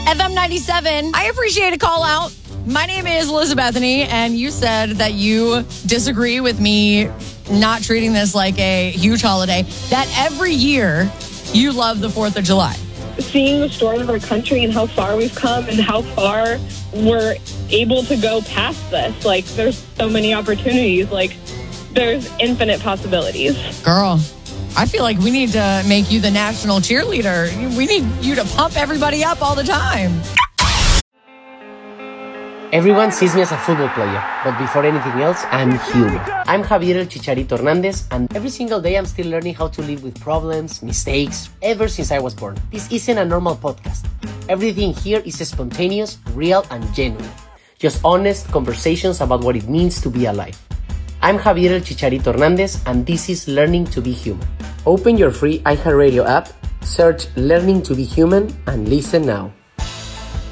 FM 97. I appreciate a call out. My name is Elizabethany, and you said that you disagree with me not treating this like a huge holiday, that every year you love the 4th of July. Seeing the story of our country and how far we've come and how far we're able to go past this. Like, there's so many opportunities. Like, there's infinite possibilities. Girl, I feel like we need to make you the national cheerleader. We need you to pump everybody up all the time. Everyone sees me as a football player, but before anything else, I'm human. I'm Javier El Chicharito Hernandez, and every single day I'm still learning how to live with problems, mistakes, ever since I was born. This isn't a normal podcast. Everything here is spontaneous, real, and genuine. Just honest conversations about what it means to be alive. I'm Javier El Chicharito Hernandez, and this is Learning to be Human. Open your free iHeartRadio app, search Learning to be Human, and listen now.